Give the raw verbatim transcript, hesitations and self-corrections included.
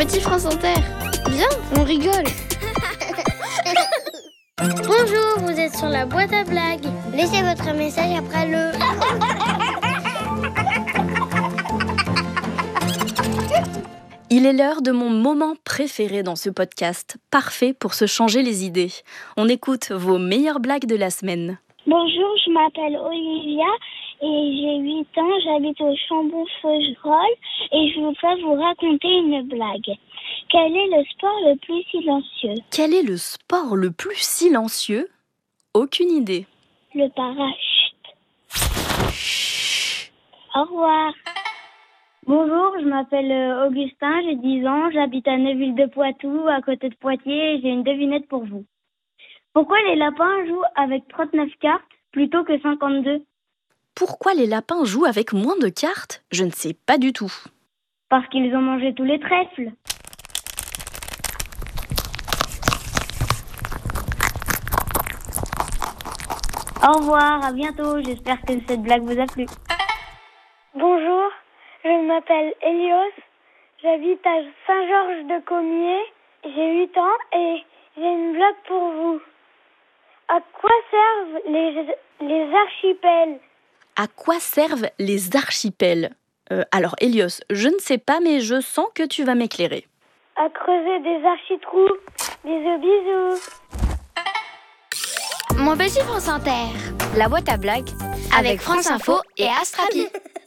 Petit France Inter. Viens, on rigole. Bonjour, vous êtes sur la boîte à blagues. Laissez votre message après le... Il est l'heure de mon moment préféré dans ce podcast, parfait pour se changer les idées. On écoute vos meilleures blagues de la semaine. Bonjour, je m'appelle Olivia et j'ai huit ans, j'habite au Chambon-Faugerolles et je voudrais vous raconter une blague. Quel est le sport le plus silencieux? Quel est le sport le plus silencieux? Aucune idée. Le parachute. Au revoir. Bonjour, je m'appelle Augustin, j'ai dix ans, j'habite à Neuville-de-Poitou, à côté de Poitiers, et j'ai une devinette pour vous. Pourquoi les lapins jouent avec trente-neuf cartes plutôt que cinquante-deux? Pourquoi les lapins jouent avec moins de cartes? Je ne sais pas du tout. Parce qu'ils ont mangé tous les trèfles. Au revoir, à bientôt, j'espère que cette blague vous a plu. Bonjour, je m'appelle Elios, j'habite à Saint-Georges-de-Comiers, j'ai huit ans et j'ai une blague pour vous. À quoi servent les, les archipels? À quoi servent les archipels? euh, Alors, Elios, je ne sais pas, mais je sens que tu vas m'éclairer. À creuser des architrous. Bisous, bisous. Mon petit France Inter. La boîte à blagues Avec France Info et Astrapi.